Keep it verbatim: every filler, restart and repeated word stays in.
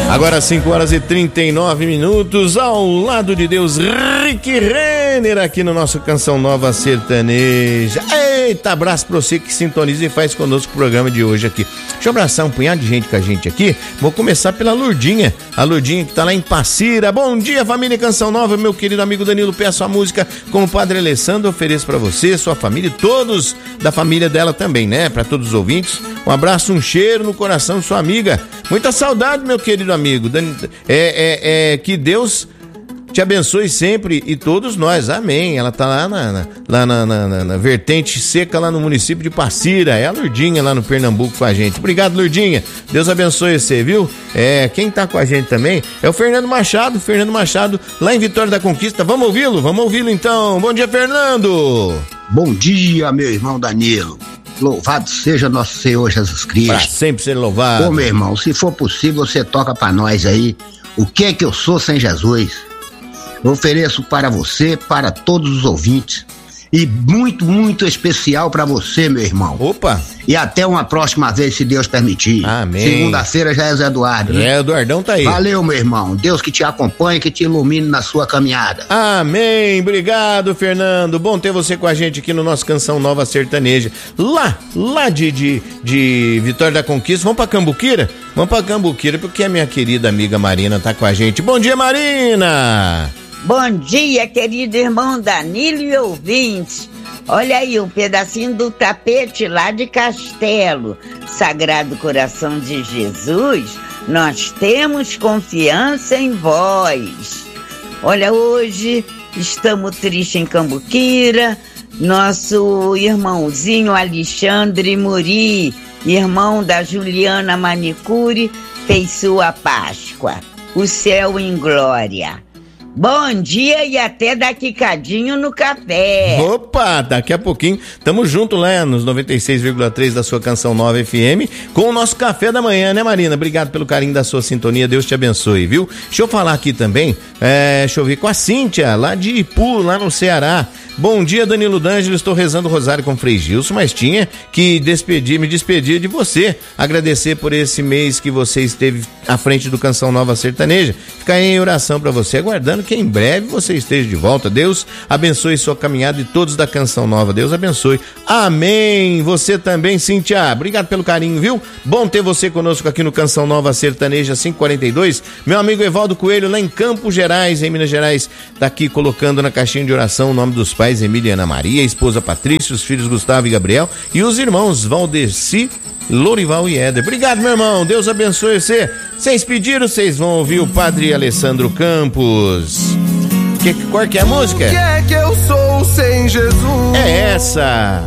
Agora cinco horas e trinta e nove minutos, ao lado de Deus, Rick Renner, aqui no nosso Canção Nova Sertaneja. Eita, abraço pra você que sintoniza e faz conosco o programa de hoje aqui. Deixa eu abraçar um punhado de gente com a gente aqui. Vou começar pela Lourdinha, a Lourdinha que tá lá em Passira. Bom dia, família Canção Nova, meu querido amigo Danilo, peço a música com o Padre Alessandro, ofereço pra você, sua família e todos da família dela também, né? Pra todos os ouvintes, um abraço, um cheiro no coração de sua amiga. Muita saudade, meu querido amigo. É, é, é, que Deus te abençoe sempre e todos nós, amém. Ela tá lá na, na, lá na, na, na, na vertente seca, lá no município de Passira. É a Lourdinha lá no Pernambuco com a gente. Obrigado, Lourdinha. Deus abençoe você, viu? É, quem tá com a gente também é o Fernando Machado, Fernando Machado, lá em Vitória da Conquista. Vamos ouvi-lo? Vamos ouvi-lo então. Bom dia, Fernando. Bom dia, meu irmão Danilo. Louvado seja nosso Senhor Jesus Cristo. Pra sempre ser louvado. Ô, meu irmão, se for possível, você toca pra nós aí. O que é que eu sou sem Jesus? Eu ofereço para você, para todos os ouvintes. E muito, muito especial pra você, meu irmão. Opa! E até uma próxima vez, se Deus permitir. Amém. Segunda-feira já é Zé Eduardo. Né? É, Eduardão tá aí. Valeu, meu irmão. Deus que te acompanhe, que te ilumine na sua caminhada. Amém. Obrigado, Fernando. Bom ter você com a gente aqui no nosso Canção Nova Sertaneja. Lá, lá de, de, de Vitória da Conquista. Vamos pra Cambuquira? Vamos pra Cambuquira, porque a minha querida amiga Marina tá com a gente. Bom dia, Marina! Bom dia, querido irmão Danilo e ouvintes. Olha aí, um pedacinho do tapete lá de Castelo. Sagrado Coração de Jesus, nós temos confiança em vós. Olha, hoje estamos tristes em Cambuquira. Nosso irmãozinho Alexandre Muri, irmão da Juliana Manicure, fez sua Páscoa. O céu em glória. Bom dia e até daqui cadinho no café. Opa, daqui a pouquinho tamo junto lá nos noventa e seis vírgula três da sua Canção Nova F M com o nosso café da manhã, né, Marina? Obrigado pelo carinho da sua sintonia, Deus te abençoe, viu? Deixa eu falar aqui também, é, deixa eu ver com a Cíntia, lá de Ipu, lá no Ceará. Bom dia, Danilo D'Angelo, estou rezando o rosário com o Frei Gilson, mas tinha que despedir, me despedir de você, agradecer por esse mês que você esteve à frente do Canção Nova Sertaneja, ficar em oração pra você, aguardando que em breve você esteja de volta. Deus abençoe sua caminhada e todos da Canção Nova, Deus abençoe, amém. Você também, Cíntia, obrigado pelo carinho, viu? Bom ter você conosco aqui no Canção Nova Sertaneja cinco quarenta e dois, meu amigo Evaldo Coelho lá em Campos Gerais, em Minas Gerais, tá aqui colocando na caixinha de oração o nome dos pais, Emília e Ana Maria, a esposa Patrícia, os filhos Gustavo e Gabriel e os irmãos Valdeci, Lorival e Éder. Obrigado, meu irmão, Deus abençoe você. Vocês pediram, vocês vão ouvir o Padre Alessandro Campos. Que, qual que é a música? O que é que eu sou sem Jesus? É essa.